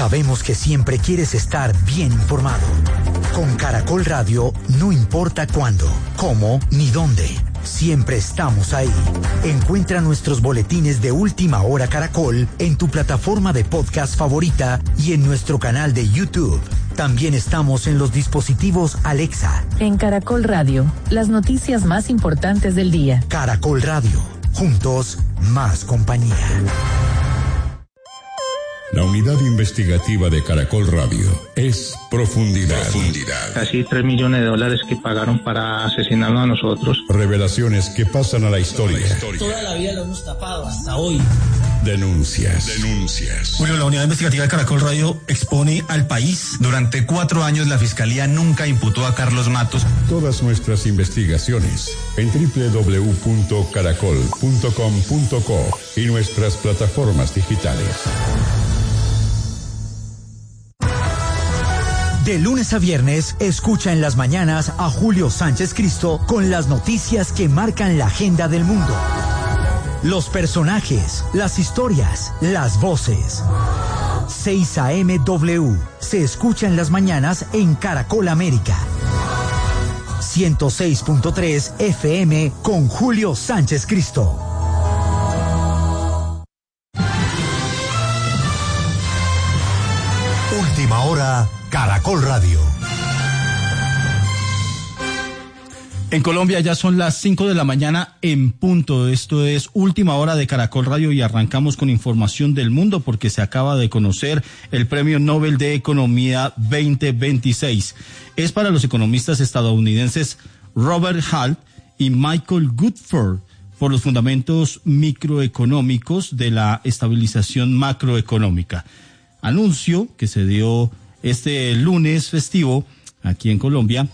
Sabemos que siempre quieres estar bien informado. Con Caracol Radio, no importa cuándo, cómo ni dónde. Siempre estamos ahí. Encuentra nuestros boletines de Última Hora Caracol en tu plataforma de podcast favorita y en nuestro canal de YouTube. También estamos en los dispositivos Alexa. En Caracol Radio, las noticias más importantes del día. Caracol Radio, juntos, más compañía. La unidad investigativa de Caracol Radio es Profundidad. Casi $3 millones que pagaron para asesinarnos a nosotros. Revelaciones que pasan a la historia. Toda la vida lo hemos tapado, hasta hoy. Denuncias. Bueno, la unidad investigativa de Caracol Radio expone al país. Durante 4 años la Fiscalía nunca imputó a Carlos Matos. Todas nuestras investigaciones en www.caracol.com.co y nuestras plataformas digitales. De lunes a viernes, escucha en las mañanas a Julio Sánchez Cristo con las noticias que marcan la agenda del mundo. Los personajes, las historias, las voces. 6 a.m. W se escucha en las mañanas en Caracol América. 106.3 FM con Julio Sánchez Cristo. Última Hora, Caracol Radio. En Colombia ya son las 5 de la mañana en punto. Esto es Última Hora de Caracol Radio y arrancamos con información del mundo porque se acaba de conocer el Premio Nobel de Economía 2026. Es para los economistas estadounidenses Robert Hall y Michael Goodford por los fundamentos microeconómicos de la estabilización macroeconómica. Anuncio que se dio este lunes festivo aquí en Colombia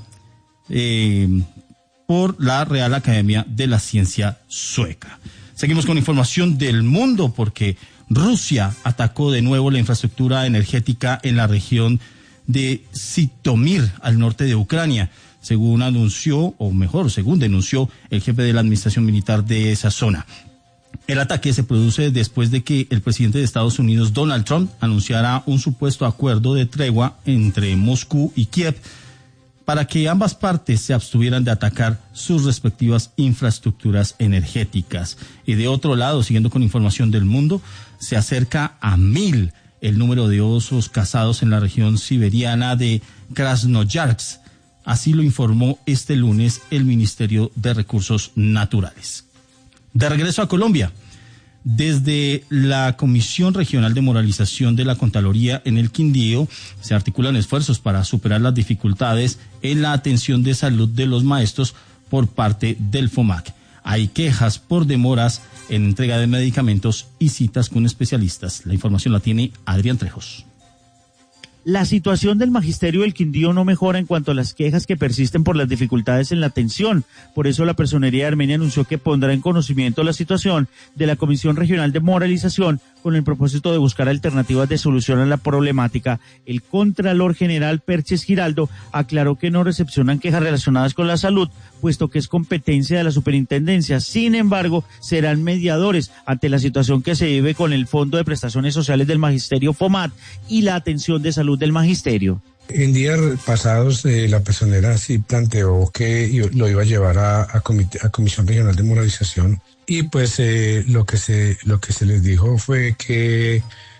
por la Real Academia de la Ciencia Sueca. Seguimos con información del mundo porque Rusia atacó de nuevo la infraestructura energética en la región de Zitomir, al norte de Ucrania, según denunció el jefe de la administración militar de esa zona. El ataque se produce después de que el presidente de Estados Unidos, Donald Trump, anunciara un supuesto acuerdo de tregua entre Moscú y Kiev para que ambas partes se abstuvieran de atacar sus respectivas infraestructuras energéticas. Y de otro lado, siguiendo con información del mundo, se acerca a 1,000 el número de osos cazados en la región siberiana de Krasnoyarsk. Así lo informó este lunes el Ministerio de Recursos Naturales. De regreso a Colombia, desde la Comisión Regional de Moralización de la Contraloría en el Quindío se articulan esfuerzos para superar las dificultades en la atención de salud de los maestros por parte del FOMAC. Hay quejas por demoras en entrega de medicamentos y citas con especialistas. La información la tiene Adrián Trejos. La situación del magisterio del Quindío no mejora en cuanto a las quejas que persisten por las dificultades en la atención. Por eso la Personería de Armenia anunció que pondrá en conocimiento la situación de la Comisión Regional de Moralización con el propósito de buscar alternativas de solución a la problemática. El Contralor General Perches Giraldo aclaró que no recepcionan quejas relacionadas con la salud, puesto que es competencia de la superintendencia. Sin embargo, serán mediadores ante la situación que se vive con el Fondo de Prestaciones Sociales del Magisterio FOMAT y la atención de salud del magisterio. En días pasados la personera sí planteó que lo iba a llevar a Comisión Regional de Moralización y pues lo que se les dijo fue que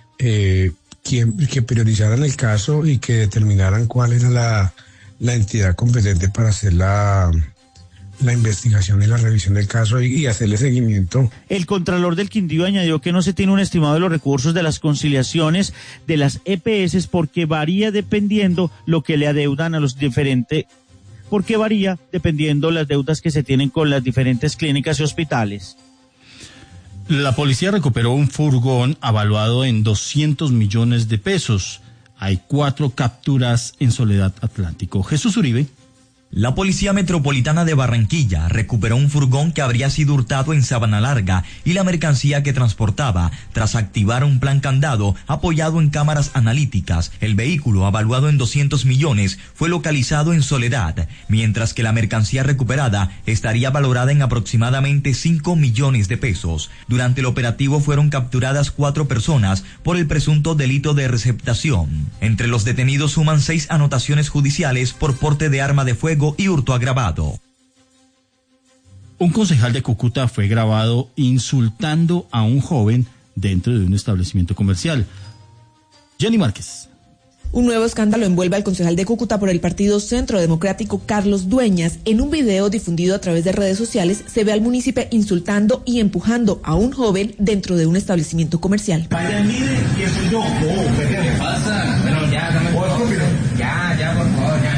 priorizaran el caso y que determinaran cuál era la entidad competente para hacer la investigación y la revisión del caso y hacerle seguimiento. El Contralor del Quindío añadió que no se tiene un estimado de los recursos de las conciliaciones de las EPS porque varía dependiendo lo que le adeudan a los diferentes, porque varía dependiendo las deudas que se tienen con las diferentes clínicas y hospitales. La policía recuperó un furgón avaluado en 200 millones de pesos. Hay 4 capturas en Soledad Atlántico. Jesús Uribe. La Policía Metropolitana de Barranquilla recuperó un furgón que habría sido hurtado en Sabana Larga y la mercancía que transportaba tras activar un plan candado apoyado en cámaras analíticas. El vehículo, avaluado en 200 millones, fue localizado en Soledad, mientras que la mercancía recuperada estaría valorada en aproximadamente 5 millones de pesos. Durante el operativo fueron capturadas 4 personas por el presunto delito de receptación. Entre los detenidos suman 6 anotaciones judiciales por porte de arma de fuego y hurto agravado. Un concejal de Cúcuta fue grabado insultando a un joven dentro de un establecimiento comercial. Jenny Márquez. Un nuevo escándalo envuelve al concejal de Cúcuta por el Partido Centro Democrático, Carlos Dueñas. En un video difundido a través de redes sociales se ve al munícipe insultando y empujando a un joven dentro de un establecimiento comercial. Vayan, mire, y eso yo. ¿Qué le pasa? Bueno, ya, dame por favor. Ya, por favor, ya.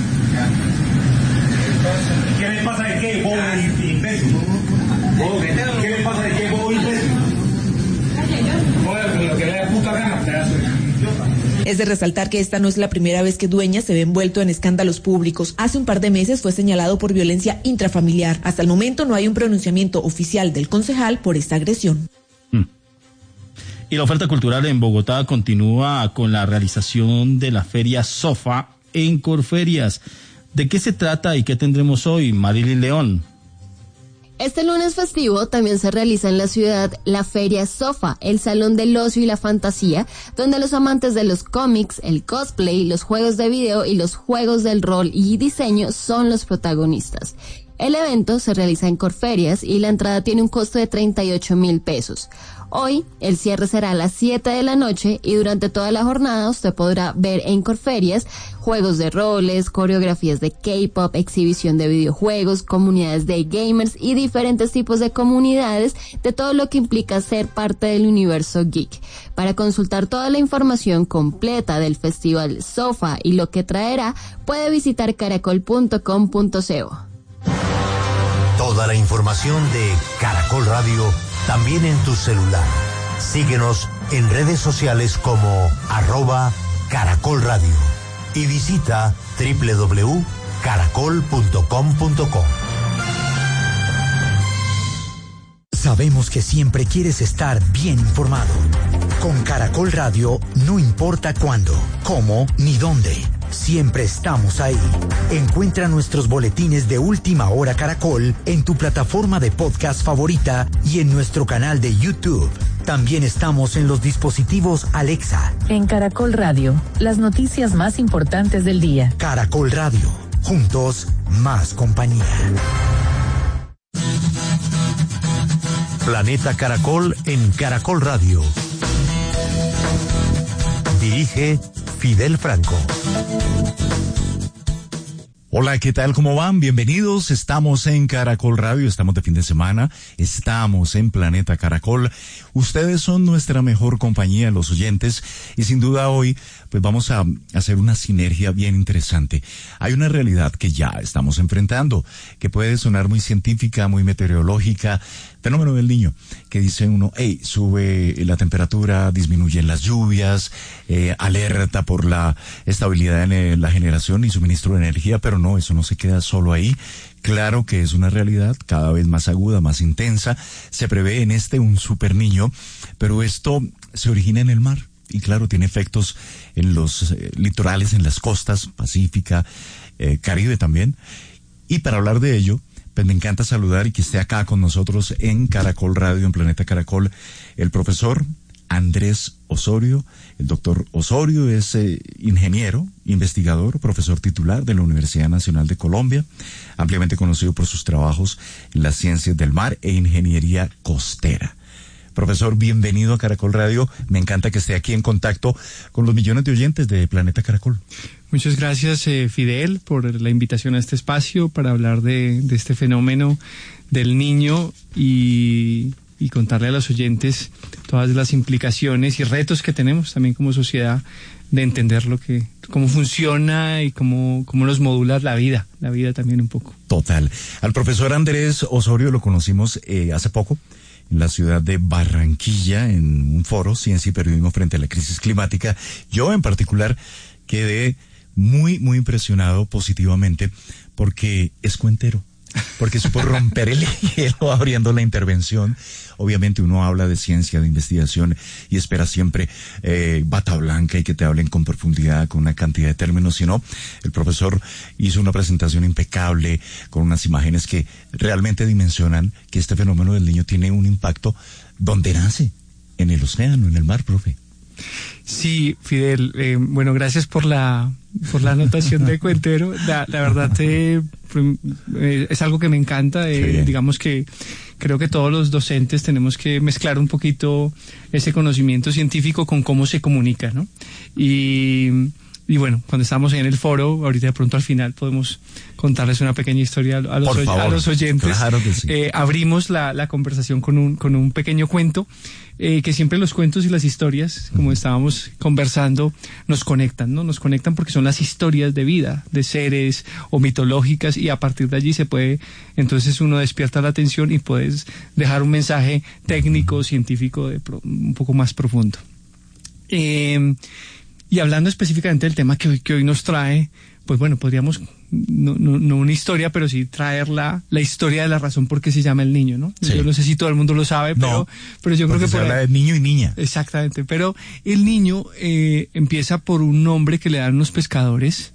¿Qué le pasa de qué, bobo imbécil? ¿Qué le pasa de qué, bobo imbécil? Bueno, lo que le da puta gana, pedazo de idiota. Es de resaltar que esta no es la primera vez que Dueñas se ve envuelto en escándalos públicos. Hace un par de meses fue señalado por violencia intrafamiliar. Hasta el momento no hay un pronunciamiento oficial del concejal por esta agresión. Y la oferta cultural en Bogotá continúa con la realización de la Feria Sofa en Corferias. ¿De qué se trata y qué tendremos hoy, Marilyn León? Este lunes festivo también se realiza en la ciudad la Feria Sofa, el salón del ocio y la fantasía, donde los amantes de los cómics, el cosplay, los juegos de video y los juegos del rol y diseño son los protagonistas. El evento se realiza en Corferias y la entrada tiene un costo de 38.000 pesos. Hoy el cierre será a las 7 de la noche y durante toda la jornada usted podrá ver en Corferias juegos de roles, coreografías de K-pop, exhibición de videojuegos, comunidades de gamers y diferentes tipos de comunidades de todo lo que implica ser parte del universo geek. Para consultar toda la información completa del Festival Sofa y lo que traerá, puede visitar caracol.com.co. Toda la información de Caracol Radio también en tu celular. Síguenos en redes sociales como @Caracol Radio y visita www.caracol.com.co. Sabemos que siempre quieres estar bien informado. Con Caracol Radio no importa cuándo, cómo ni dónde. Siempre estamos ahí. Encuentra nuestros boletines de Última Hora Caracol en tu plataforma de podcast favorita y en nuestro canal de YouTube. También estamos en los dispositivos Alexa. En Caracol Radio, las noticias más importantes del día. Caracol Radio, juntos más compañía. Planeta Caracol en Caracol Radio. Dirige Fidel Franco. Hola, ¿qué tal? ¿Cómo van? Bienvenidos. Estamos en Caracol Radio, estamos de fin de semana, estamos en Planeta Caracol. Ustedes son nuestra mejor compañía, los oyentes, y sin duda hoy pues vamos a hacer una sinergia bien interesante. Hay una realidad que ya estamos enfrentando, que puede sonar muy científica, muy meteorológica, fenómeno del Niño, que dice uno, sube la temperatura, disminuyen las lluvias, alerta por la estabilidad en la generación y suministro de energía, pero no, eso no se queda solo ahí. Claro que es una realidad cada vez más aguda, más intensa. Se prevé en un super niño, pero esto se origina en el mar. Y claro, tiene efectos en los litorales, en las costas, Pacífica, Caribe también. Y para hablar de ello, pues me encanta saludar y que esté acá con nosotros en Caracol Radio, en Planeta Caracol, el profesor Andrés Osorio. El doctor Osorio es ingeniero, investigador, profesor titular de la Universidad Nacional de Colombia, ampliamente conocido por sus trabajos en las ciencias del mar e ingeniería costera. Profesor, bienvenido a Caracol Radio. Me encanta que esté aquí en contacto con los millones de oyentes de Planeta Caracol. Muchas gracias, Fidel, por la invitación a este espacio para hablar de este fenómeno del niño y contarle a los oyentes todas las implicaciones y retos que tenemos también como sociedad de entender cómo funciona y cómo nos modula la vida también un poco. Total. Al profesor Andrés Osorio lo conocimos hace poco en la ciudad de Barranquilla, en un foro, Ciencia y Periodismo frente a la crisis climática. Yo en particular quedé muy, muy impresionado positivamente porque es cuentero. Porque supo romper el hielo abriendo la intervención. Obviamente uno habla de ciencia, de investigación y espera siempre bata blanca y que te hablen con profundidad, con una cantidad de términos, sino el profesor hizo una presentación impecable con unas imágenes que realmente dimensionan que este fenómeno del niño tiene un impacto donde nace, en el océano, en el mar, profe. Sí, Fidel, bueno, gracias por la anotación de cuentero. La verdad es algo que me encanta. Digamos que creo que todos los docentes tenemos que mezclar un poquito ese conocimiento científico con cómo se comunica, ¿no? Y bueno, cuando estamos en el foro, ahorita de pronto al final podemos contarles una pequeña historia a los oyentes. Claro que sí. Abrimos la conversación con un pequeño cuento, que siempre los cuentos y las historias, como estábamos conversando, nos conectan, ¿no? Nos conectan porque son las historias de vida, de seres o mitológicas, y a partir de allí entonces uno despierta la atención y puedes dejar un mensaje técnico, científico, un poco más profundo. Y hablando específicamente del tema que hoy nos trae, pues bueno, podríamos, no una historia, pero sí traer la historia de la razón por qué se llama el niño, ¿no? Sí. Yo no sé si todo el mundo lo sabe, pero yo creo que se habla de niño y niña. Exactamente, pero el niño empieza por un nombre que le dan unos pescadores,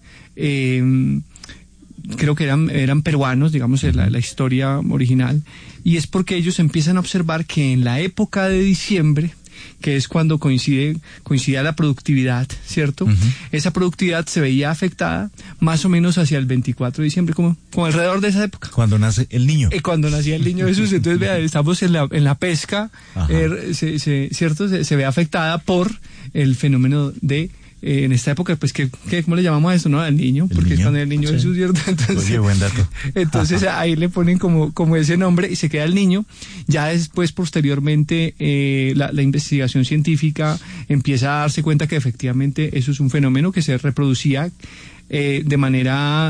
creo que eran peruanos, digamos, la historia original, y es porque ellos empiezan a observar que en la época de diciembre, que es cuando coincidía la productividad, ¿cierto? Uh-huh. Esa productividad se veía afectada más o menos hacia el 24 de diciembre, como alrededor de esa época. Cuando nace el niño. Cuando nacía el niño Jesús. Entonces, vea, estamos en la pesca, ¿cierto? Se ve afectada por el fenómeno de... en esta época, pues, ¿cómo le llamamos a eso, no? Al niño, porque es cuando el niño Jesús, ¿cierto? Entonces, oye, buen dato. Entonces ahí le ponen como ese nombre y se queda el niño. Ya después, posteriormente, la investigación científica empieza a darse cuenta que efectivamente eso es un fenómeno que se reproducía de manera...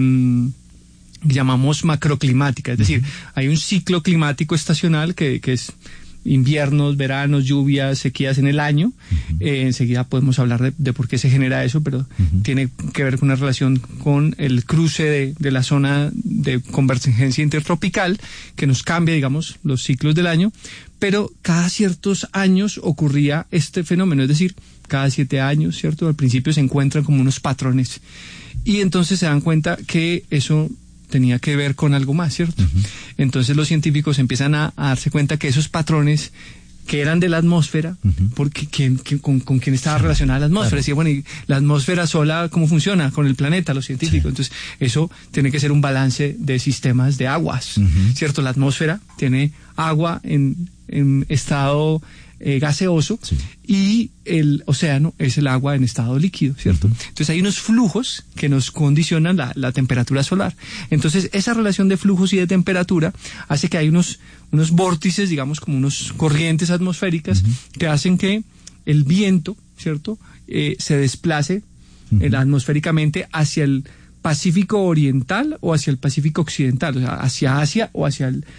llamamos macroclimática, es decir, hay un ciclo climático estacional que es inviernos, veranos, lluvias, sequías en el año. Enseguida podemos hablar de por qué se genera eso, pero tiene que ver con una relación con el cruce de la zona de convergencia intertropical, que nos cambia, digamos, los ciclos del año, pero cada ciertos años ocurría este fenómeno, es decir, cada 7 años, ¿cierto? Al principio se encuentran como unos patrones, y entonces se dan cuenta que eso tenía que ver con algo más, ¿cierto? Uh-huh. Entonces los científicos empiezan a darse cuenta que esos patrones que eran de la atmósfera, porque con quién estaba relacionada la atmósfera. Decía, bueno, ¿y la atmósfera sola cómo funciona? Con el planeta, los científicos. Sí. Entonces, eso tiene que ser un balance de sistemas de aguas, ¿cierto? La atmósfera tiene agua en estado gaseoso, sí, y el océano es el agua en estado líquido, ¿cierto? Entonces hay unos flujos que nos condicionan la temperatura solar. Entonces esa relación de flujos y de temperatura hace que hay unos vórtices, digamos, como unos corrientes atmosféricas que hacen que el viento, ¿cierto?, se desplace atmosféricamente hacia el Pacífico Oriental o hacia el Pacífico Occidental, o sea, hacia Asia o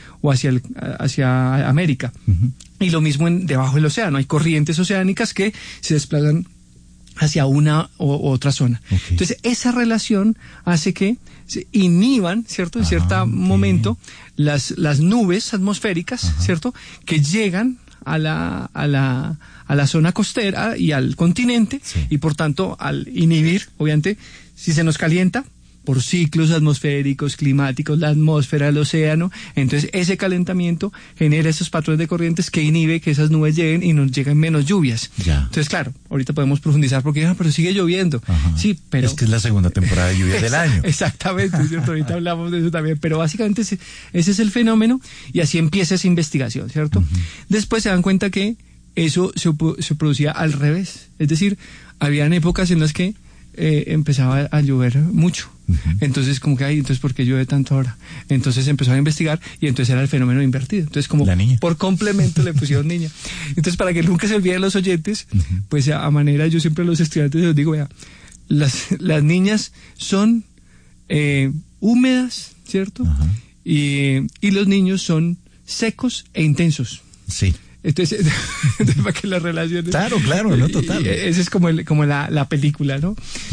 hacia América. Y lo mismo debajo del océano, hay corrientes oceánicas que se desplazan hacia una u otra zona. Okay. Entonces, esa relación hace que se inhiban, ¿cierto?, en cierto momento, las nubes atmosféricas, ¿cierto?, que llegan a la zona costera y al continente, sí, y por tanto, al inhibir, obviamente, si se nos calienta por ciclos atmosféricos, climáticos, la atmósfera, el océano, entonces ese calentamiento genera esos patrones de corrientes que inhibe que esas nubes lleguen y nos lleguen menos lluvias. Ya. Entonces, claro, ahorita podemos profundizar porque, pero sigue lloviendo. Ajá. Sí, pero... Es que es la segunda temporada de lluvia del año. Exactamente, ¿cierto? Ahorita hablamos de eso también, pero básicamente ese es el fenómeno y así empieza esa investigación, ¿cierto? Después se dan cuenta que eso se producía al revés, es decir, habían épocas en las que empezaba a llover mucho. Entonces, como que, entonces, ¿por qué llueve tanto ahora? Entonces empezó a investigar y entonces era el fenómeno invertido. Entonces, como por complemento le pusieron niña. Entonces, para que nunca se olviden los oyentes, pues a manera, yo siempre a los estudiantes les digo, vea, las niñas son húmedas, ¿cierto? Y los niños son secos e intensos. Sí. Entonces para que las relaciones... Claro, no, total. Esa es como la película, ¿no?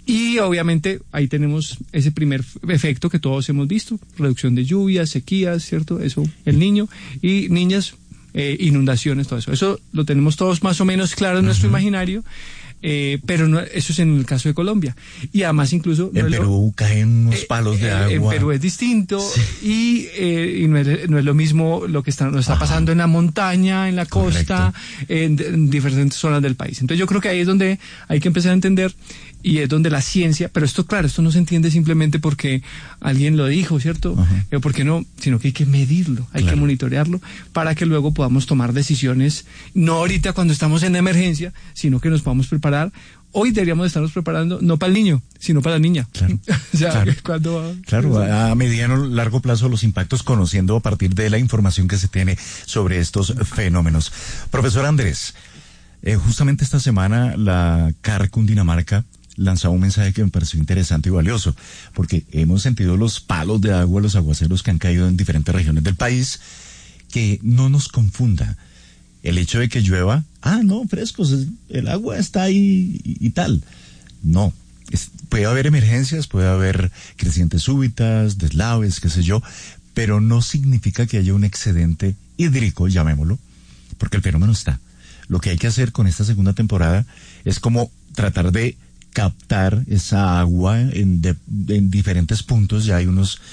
Y obviamente ahí tenemos ese primer efecto que todos hemos visto, reducción de lluvias, sequías, ¿cierto? Eso, el niño y niñas, inundaciones, todo eso. Eso lo tenemos todos más o menos claro en nuestro imaginario. Pero no, eso es en el caso de Colombia. Y además incluso... En Perú caen unos palos de agua. En Perú es distinto, sí. y no es lo mismo lo que nos está pasando en la montaña, en la costa, en diferentes zonas del país. Entonces yo creo que ahí es donde hay que empezar a entender, y es donde la ciencia, pero esto, claro, esto no se entiende simplemente porque alguien lo dijo, ¿cierto? Porque no, sino que hay que medirlo, hay que monitorearlo para que luego podamos tomar decisiones, no ahorita cuando estamos en emergencia, sino que nos podamos preparar. Hoy deberíamos estarnos preparando no para el niño, sino para la niña. Claro. O sea, claro, a mediano largo plazo los impactos, conociendo a partir de la información que se tiene sobre estos fenómenos. Profesor Andrés, justamente esta semana la CAR Cundinamarca lanzaba un mensaje que me pareció interesante y valioso, porque hemos sentido los palos de agua, los aguaceros que han caído en diferentes regiones del país, que no nos confunda el hecho de que llueva, no, frescos, el agua está ahí y tal. No, puede haber emergencias, puede haber crecientes súbitas, deslaves, qué sé yo, pero no significa que haya un excedente hídrico, llamémoslo, porque el fenómeno está. Lo que hay que hacer con esta segunda temporada es como tratar de captar esa agua en diferentes puntos. Ya hay unos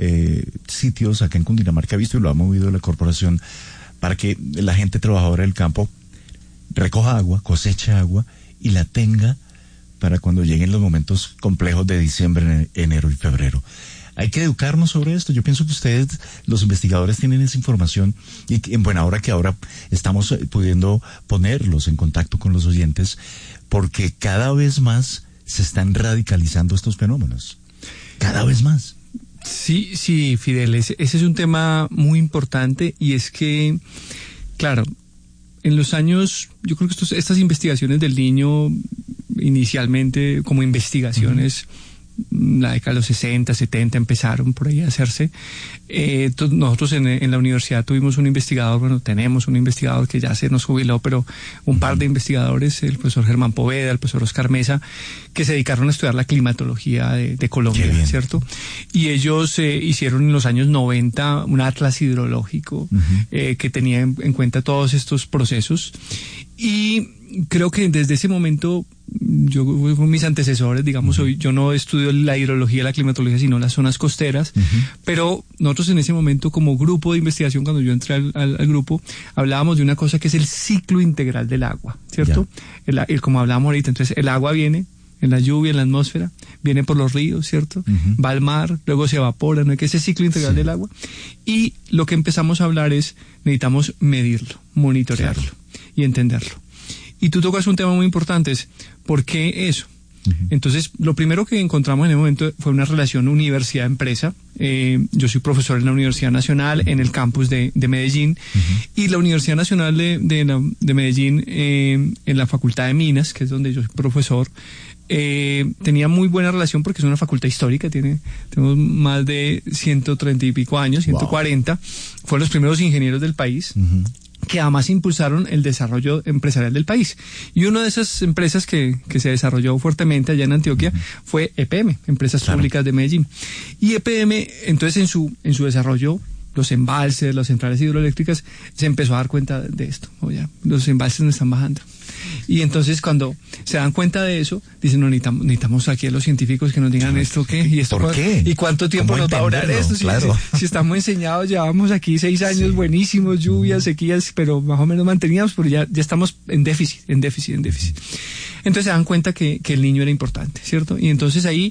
sitios acá en Cundinamarca, visto, y lo ha movido la corporación, para que la gente trabajadora del campo recoja agua, coseche agua y la tenga para cuando lleguen los momentos complejos de diciembre, enero y febrero. Hay que educarnos sobre esto. Yo pienso que ustedes, los investigadores, tienen esa información, y en buena hora que ahora estamos pudiendo ponerlos en contacto con los oyentes, porque cada vez más se están radicalizando estos fenómenos. Cada vez más. Sí, Fidel, ese es un tema muy importante, y es que, claro, en los años, yo creo que estas investigaciones del Niño, inicialmente como investigaciones, la década de los 60, 70 empezaron por ahí a hacerse. Nosotros en la universidad tuvimos un investigador, tenemos un investigador que ya se nos jubiló, pero un par de investigadores, el profesor Germán Poveda, el profesor Oscar Mesa, que se dedicaron a estudiar la climatología de Colombia, ¿cierto? Y ellos hicieron en los años 90 un atlas hidrológico que tenía en cuenta todos estos procesos, y creo que desde ese momento, yo fui mis antecesores, digamos, hoy yo no estudio la hidrología, la climatología, sino las zonas costeras, pero nosotros en ese momento, como grupo de investigación, cuando yo entré al grupo, hablábamos de una cosa que es el ciclo integral del agua, ¿cierto? Como hablábamos ahorita, entonces el agua viene en la lluvia, en la atmósfera, viene por los ríos, ¿cierto? Va al mar, luego se evapora, ¿no? Es que ese ciclo integral del agua. Y lo que empezamos a hablar es, necesitamos medirlo, monitorearlo y entenderlo. Y tú tocas un tema muy importante, es ¿por qué eso? Entonces, lo primero que encontramos en el momento fue una relación universidad-empresa. Yo soy profesor en la Universidad Nacional, en el campus de Medellín, y la Universidad Nacional de Medellín, en la Facultad de Minas, que es donde yo soy profesor, tenía muy buena relación porque es una facultad histórica, tenemos más de 130 y pico años, 140, fueron los primeros ingenieros del país, que además impulsaron el desarrollo empresarial del país. Y una de esas empresas que se desarrolló fuertemente allá en Antioquia fue EPM, Empresas Públicas de Medellín. Y EPM, entonces, en su desarrollo, los embalses, las centrales hidroeléctricas, se empezó a dar cuenta de esto. Los embalses no están bajando. Y entonces, cuando se dan cuenta de eso, dicen, no, necesitamos aquí a los científicos que nos digan esto qué, y esto ¿por qué? ¿Y cuánto tiempo nos va a durar esto? Si estamos enseñados, llevamos aquí 6 años buenísimos, lluvias, sequías, pero más o menos manteníamos, pero ya estamos en déficit. Entonces se dan cuenta que el niño era importante, ¿cierto? Y entonces ahí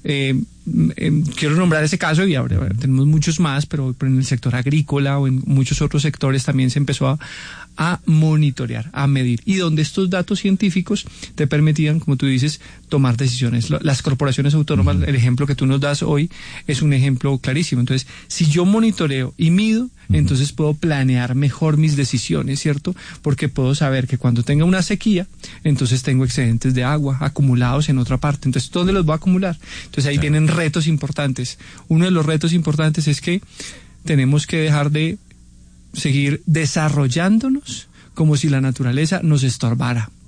quiero nombrar ese caso, y ahora tenemos muchos más, pero en el sector agrícola o en muchos otros sectores también se empezó a monitorear, a medir, y donde estos datos científicos te permitían, como tú dices, tomar decisiones. Las corporaciones autónomas, el ejemplo que tú nos das hoy es un ejemplo clarísimo. Entonces, si yo monitoreo y mido, entonces puedo planear mejor mis decisiones, ¿cierto? Porque puedo saber que cuando tenga una sequía, entonces tengo excedentes de agua acumulados en otra parte. Entonces, ¿dónde los voy a acumular? Entonces ahí vienen retos importantes. Uno de los retos importantes es que tenemos que dejar de seguir desarrollándonos como si la naturaleza nos estorbara.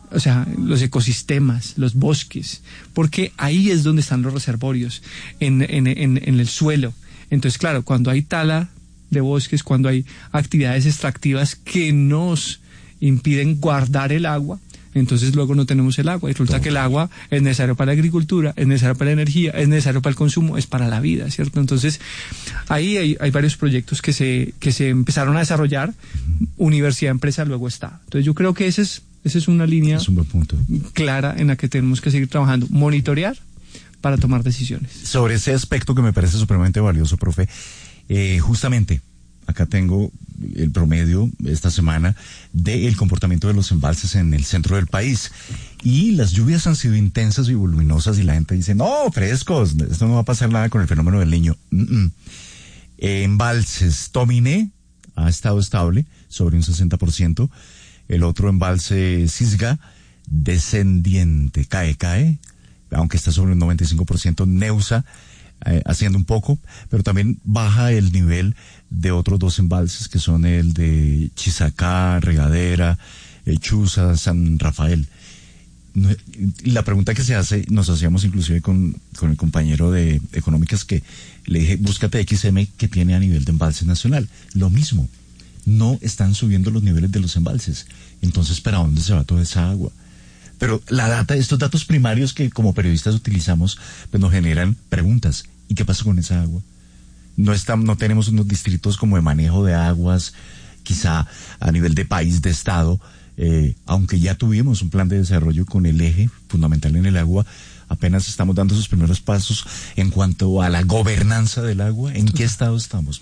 o sea, los ecosistemas, los bosques, porque ahí es donde están los reservorios, en el suelo. Entonces, claro, cuando hay tala de bosques, cuando hay actividades extractivas que nos impiden guardar el agua, entonces luego no tenemos el agua, y resulta que el agua es necesario para la agricultura, es necesario para la energía, es necesario para el consumo, es para la vida, ¿cierto? Entonces ahí hay varios proyectos que se empezaron a desarrollar, universidad, empresa, luego Estado. Entonces yo creo que esa es una línea es un buen punto clara en la que tenemos que seguir trabajando, monitorear para tomar decisiones. Sobre ese aspecto que me parece supremamente valioso, profe, justamente acá tengo el promedio esta semana del comportamiento de los embalses en el centro del país. Y las lluvias han sido intensas y voluminosas y la gente dice, no, frescos, esto no va a pasar nada con el fenómeno del Niño. Embalses, Tominé ha estado estable sobre un 60%. El otro embalse, Cisga, descendiente, cae, aunque está sobre un 95%. Neusa, haciendo un poco, pero también baja el nivel de otros dos embalses que son el de Chisacá, Regadera, Chuza, San Rafael. La pregunta que nos hacíamos inclusive con el compañero de Económicas, que le dije, búscate XM que tiene a nivel de embalse nacional. Lo mismo, no están subiendo los niveles de los embalses. Entonces, ¿para dónde se va toda esa agua? Pero estos datos primarios que como periodistas utilizamos, pues nos generan preguntas. ¿Y qué pasa con esa agua? No tenemos unos distritos como de manejo de aguas, quizá a nivel de país, de estado, aunque ya tuvimos un plan de desarrollo con el eje fundamental en el agua, apenas estamos dando sus primeros pasos en cuanto a la gobernanza del agua. ¿En qué estado estamos?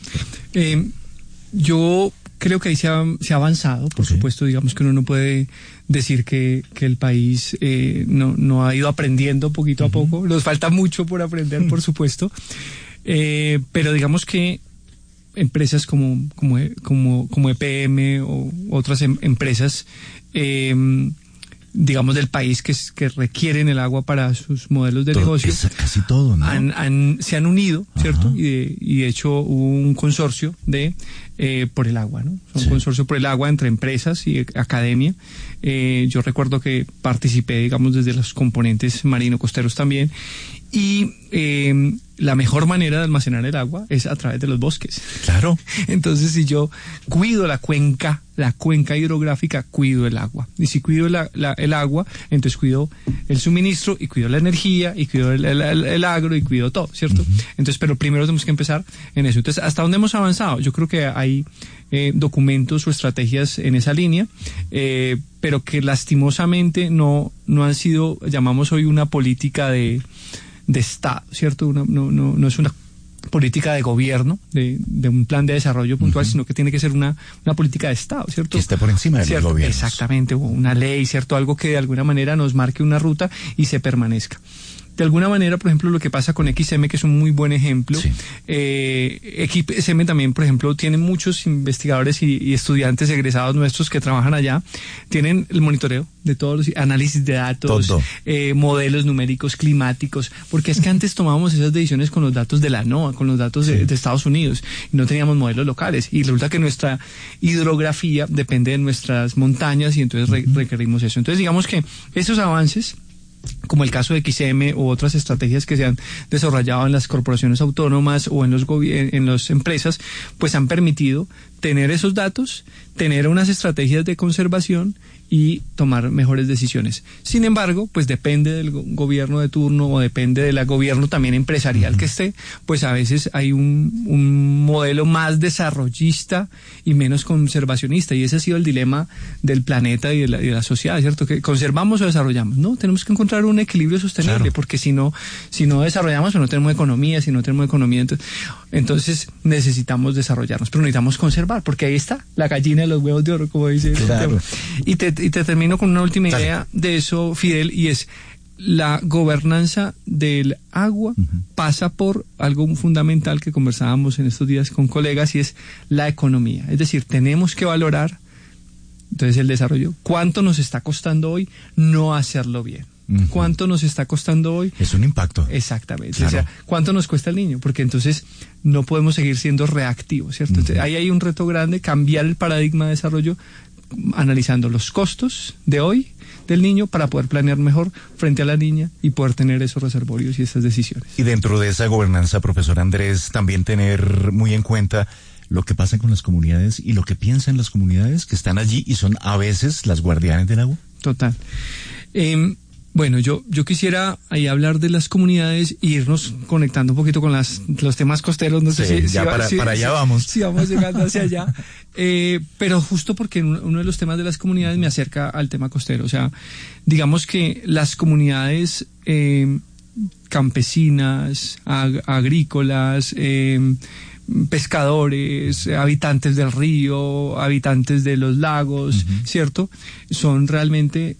Yo creo que ahí se ha avanzado, por supuesto, digamos que uno no puede decir que el país no ha ido aprendiendo poquito a poco, nos falta mucho por aprender, por supuesto, pero digamos que empresas como EPM o otras empresas digamos del país que requieren el agua para sus modelos de negocio, casi todo, ¿no? se han unido, ¿cierto? Y de hecho hubo un consorcio por el agua, ¿no? Un consorcio por el agua entre empresas y academia. Yo recuerdo que participé, digamos, desde los componentes marino-costeros también. Y la mejor manera de almacenar el agua es a través de los bosques. Claro. Entonces, si yo cuido la cuenca hidrográfica, cuido el agua. Y si cuido el agua, entonces cuido el suministro y cuido la energía y cuido el agro y cuido todo, ¿cierto? Entonces, pero primero tenemos que empezar en eso. Entonces, ¿hasta dónde hemos avanzado? Yo creo que hay documentos o estrategias en esa línea, pero que lastimosamente no han sido, llamamos hoy, una política de Estado, ¿cierto? No es una política de gobierno, de un plan de desarrollo puntual, sino que tiene que ser una política de Estado, ¿cierto? Que esté por encima del gobierno. Exactamente, una ley, ¿cierto? Algo que de alguna manera nos marque una ruta y se permanezca. De alguna manera, por ejemplo, lo que pasa con XM, que es un muy buen ejemplo. XM también, por ejemplo, tiene muchos investigadores y estudiantes egresados nuestros que trabajan allá. Tienen el monitoreo de todos los análisis de datos, modelos numéricos, climáticos, porque es que antes tomábamos esas decisiones con los datos de la NOAA, con los datos de Estados Unidos, y no teníamos modelos locales. Y resulta que nuestra hidrografía depende de nuestras montañas y entonces requerimos eso. Entonces, digamos que esos avances, como el caso de XM u otras estrategias que se han desarrollado en las corporaciones autónomas o en las empresas, pues han permitido tener esos datos, tener unas estrategias de conservación y tomar mejores decisiones. Sin embargo, pues depende del gobierno de turno o depende del gobierno también empresarial que esté, pues a veces hay un modelo más desarrollista y menos conservacionista, y ese ha sido el dilema del planeta y de la sociedad, ¿cierto? Que conservamos o desarrollamos. No, tenemos que encontrar un equilibrio sostenible, porque si no desarrollamos, pues no tenemos economía, si no tenemos economía, entonces necesitamos desarrollarnos, pero necesitamos conservar, porque ahí está la gallina de los huevos de oro, como dice el tema. Y te termino con una última idea de eso, Fidel, y es la gobernanza del agua pasa por algo fundamental que conversábamos en estos días con colegas, y es la economía. Es decir, tenemos que valorar entonces el desarrollo. ¿Cuánto nos está costando hoy no hacerlo bien? ¿Cuánto nos está costando hoy? Es un impacto. Exactamente. Claro. O sea, ¿cuánto nos cuesta el niño? Porque entonces no podemos seguir siendo reactivos, ¿cierto? Entonces, ahí hay un reto grande, cambiar el paradigma de desarrollo analizando los costos de hoy, del niño para poder planear mejor frente a la niña y poder tener esos reservorios y esas decisiones. Y dentro de esa gobernanza, profesor Andrés, también tener muy en cuenta lo que pasa con las comunidades y lo que piensan las comunidades que están allí y son a veces las guardianes del agua. Total. Bueno, yo quisiera ahí hablar de las comunidades e irnos conectando un poquito con los temas costeros. No sé si para allá vamos. Si vamos llegando hacia allá. Pero justo porque uno de los temas de las comunidades me acerca al tema costero. O sea, digamos que las comunidades campesinas, agrícolas, pescadores, habitantes del río, habitantes de los lagos, ¿cierto? Son realmente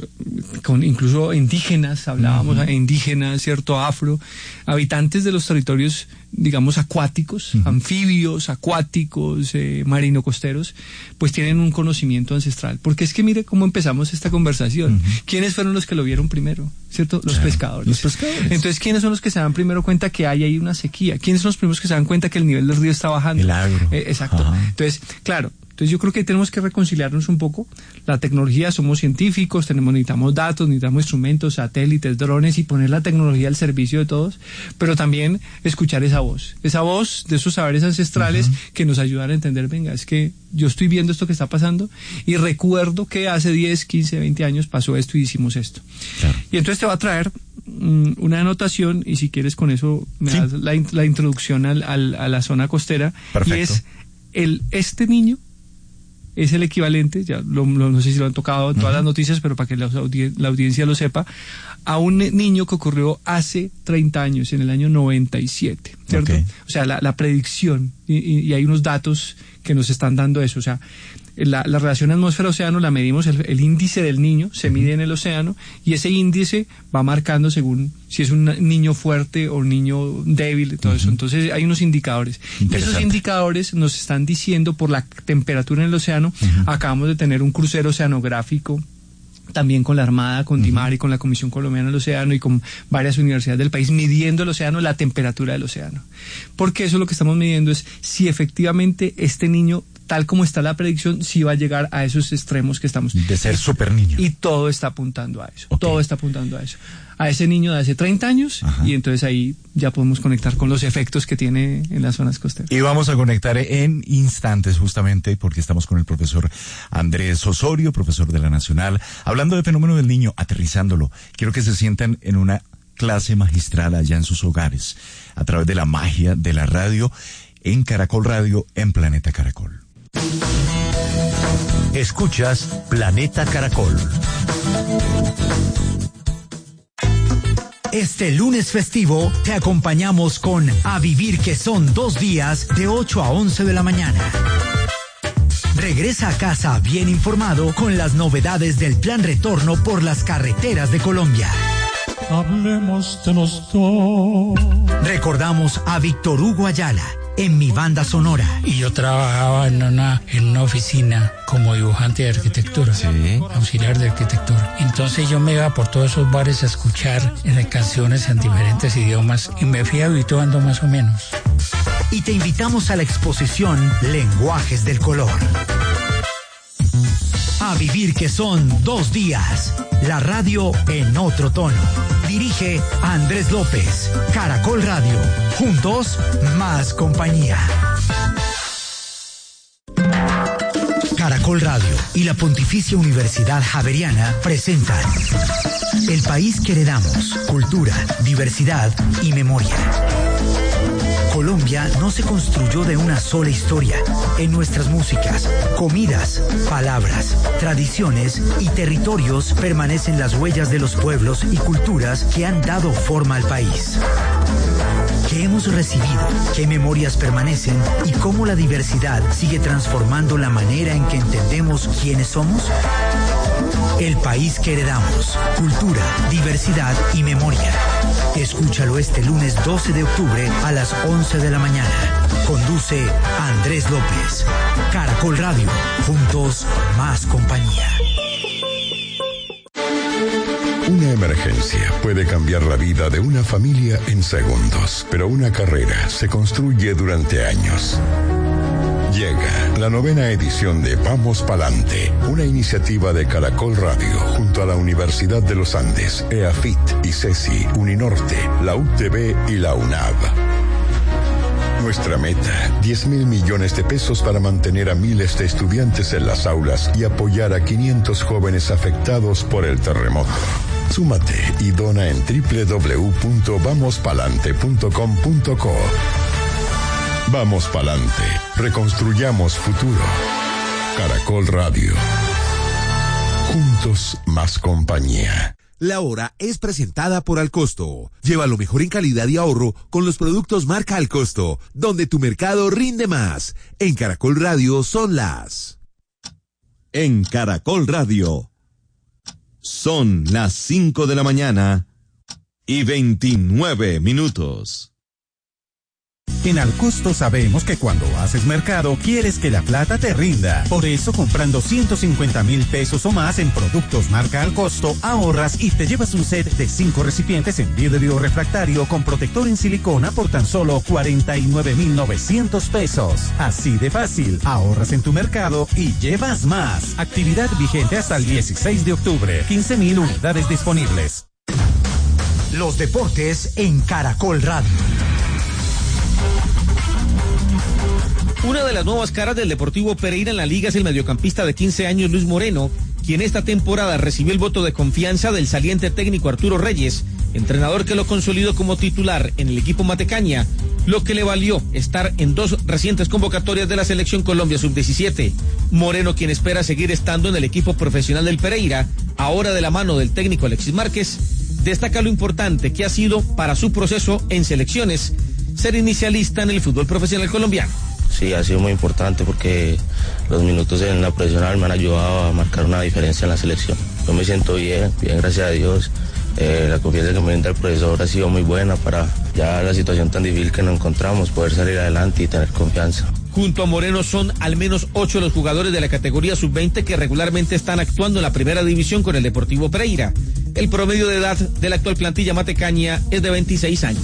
incluso indígenas, hablábamos, indígenas, ¿cierto? Afro, habitantes de los territorios, digamos, acuáticos, anfibios, acuáticos, marino-costeros, pues tienen un conocimiento ancestral. Porque es que mire cómo empezamos esta conversación. ¿Quiénes fueron los que lo vieron primero? ¿Cierto? Los pescadores. Los pescadores. Entonces, ¿quiénes son los que se dan primero cuenta que hay ahí una sequía? ¿Quiénes son los primeros que se dan cuenta que el nivel del río está bajando? El agro. Exacto. Ajá. Entonces, claro. Entonces yo creo que tenemos que reconciliarnos un poco. La tecnología, somos científicos, necesitamos datos, necesitamos instrumentos, satélites, drones y poner la tecnología al servicio de todos, pero también escuchar esa voz de esos saberes ancestrales que nos ayudan a entender, venga, es que yo estoy viendo esto que está pasando y recuerdo que hace 10, 15, 20 años pasó esto y hicimos esto. Claro. Y entonces te va a traer una anotación y si quieres con eso me das la introducción a la zona costera. Perfecto. Y es este niño es el equivalente, ya no sé si lo han tocado en todas las noticias, pero para que la audiencia lo sepa, a un niño que ocurrió hace 30 años, en el año 97, ¿cierto? Okay. O sea, la predicción, y hay unos datos que nos están dando eso, o sea, la relación atmósfera-océano la medimos, el índice del niño se mide en el océano y ese índice va marcando según si es un niño fuerte o un niño débil, todo eso. Entonces hay unos indicadores. Y esos indicadores nos están diciendo por la temperatura en el océano. Acabamos de tener un crucero oceanográfico también con la Armada, con DIMAR y con la Comisión Colombiana del Océano y con varias universidades del país midiendo el océano, la temperatura del océano. Porque eso lo que estamos midiendo es si efectivamente este niño, tal como está la predicción, sí va a llegar a esos extremos que estamos. De ser súper niño. Y todo está apuntando a eso. Okay. Todo está apuntando a eso. A ese niño de hace 30 años. Y entonces ahí ya podemos conectar con los efectos que tiene en las zonas costeras. Y vamos a conectar en instantes justamente porque estamos con el profesor Andrés Osorio, profesor de la Nacional, hablando del fenómeno del niño, aterrizándolo. Quiero que se sientan en una clase magistral allá en sus hogares, a través de la magia de la radio, en Caracol Radio, en Planeta Caracol. Escuchas Planeta Caracol. Este lunes festivo te acompañamos con A Vivir, que son 2 días de 8 a 11 de la mañana. Regresa a casa bien informado con las novedades del plan retorno por las carreteras de Colombia. Hablemos de los dos. Recordamos a Víctor Hugo Ayala en Mi Banda Sonora. Y yo trabajaba en una oficina como dibujante de arquitectura, auxiliar de arquitectura. Entonces yo me iba por todos esos bares a escuchar canciones en diferentes idiomas y me fui habituando más o menos. Y te invitamos a la exposición Lenguajes del Color. A Vivir, que son 2 días. La radio en otro tono. Dirige Andrés López. Caracol Radio. Juntos, más compañía. Caracol Radio y la Pontificia Universidad Javeriana presentan El país que heredamos. Cultura, diversidad y memoria. Colombia no se construyó de una sola historia. En nuestras músicas, comidas, palabras, tradiciones y territorios permanecen las huellas de los pueblos y culturas que han dado forma al país. ¿Qué hemos recibido? ¿Qué memorias permanecen? ¿Y cómo la diversidad sigue transformando la manera en que entendemos quiénes somos? El país que heredamos. Cultura, diversidad y memoria. Escúchalo este lunes 12 de octubre a las 11 de la mañana. Conduce Andrés López. Caracol Radio. Juntos, más compañía. Una emergencia puede cambiar la vida de una familia en segundos, pero una carrera se construye durante años. Llega la 9ª edición de Vamos Palante, una iniciativa de Caracol Radio junto a la Universidad de los Andes, EAFIT, ICESI, Uninorte, la UTB y la UNAV. Nuestra meta, 10.000 millones de pesos para mantener a miles de estudiantes en las aulas y apoyar a 500 jóvenes afectados por el terremoto. Súmate y dona en www.vamospalante.com.co. Vamos pa'lante, reconstruyamos futuro. Caracol Radio. Juntos más compañía. La hora es presentada por Alcosto. Lleva lo mejor en calidad y ahorro con los productos marca Alcosto, donde tu mercado rinde más. En Caracol Radio son las... En Caracol Radio son las 5 de la mañana y 29 minutos. En Alcosto sabemos que cuando haces mercado quieres que la plata te rinda. Por eso, comprando 150,000 pesos o más en productos marca Alcosto, ahorras y te llevas un set de 5 recipientes en vidrio refractario con protector en silicona por tan solo 49,900 pesos. Así de fácil, ahorras en tu mercado y llevas más. Actividad vigente hasta el 16 de octubre. 15,000 unidades disponibles. Los deportes en Caracol Radio. Una de las nuevas caras del Deportivo Pereira en la liga es el mediocampista de 15 años Luis Moreno, quien esta temporada recibió el voto de confianza del saliente técnico Arturo Reyes, entrenador que lo consolidó como titular en el equipo Matecaña, lo que le valió estar en 2 recientes convocatorias de la Selección Colombia Sub-17. Moreno, quien espera seguir estando en el equipo profesional del Pereira, ahora de la mano del técnico Alexis Márquez, destaca lo importante que ha sido para su proceso en selecciones ser inicialista en el fútbol profesional colombiano. Sí, ha sido muy importante porque los minutos en la profesional me han ayudado a marcar una diferencia en la selección. Yo me siento bien, gracias a Dios. La confianza que me brinda el profesor ha sido muy buena para ya la situación tan difícil que nos encontramos, poder salir adelante y tener confianza. Junto a Moreno son al menos 8 los jugadores de la categoría sub-20 que regularmente están actuando en la primera división con el Deportivo Pereira. El promedio de edad de la actual plantilla matecaña es de 26 años.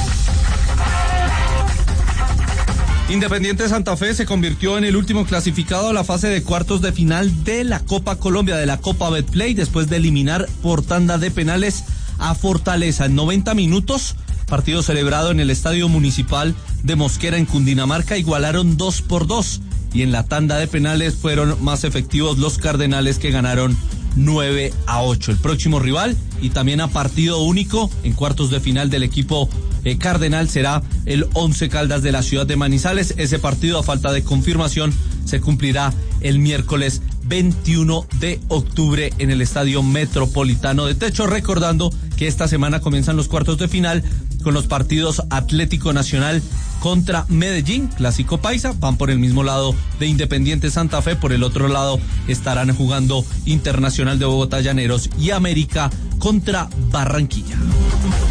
Independiente Santa Fe se convirtió en el último clasificado a la fase de cuartos de final de la Copa Colombia, de la Copa Betplay, después de eliminar por tanda de penales a Fortaleza. En 90 minutos, partido celebrado en el Estadio Municipal de Mosquera en Cundinamarca, igualaron 2-2, y en la tanda de penales fueron más efectivos los Cardenales, que ganaron 9-8. El próximo rival, y también a partido único en cuartos de final del equipo Cardenal, será el Once Caldas de la ciudad de Manizales. Ese partido, a falta de confirmación, se cumplirá el miércoles 21 de octubre en el Estadio Metropolitano de Techo, recordando que esta semana comienzan los cuartos de final con los partidos Atlético Nacional contra Medellín, clásico paisa, van por el mismo lado de Independiente Santa Fe, por el otro lado estarán jugando Internacional de Bogotá Llaneros y América contra Barranquilla.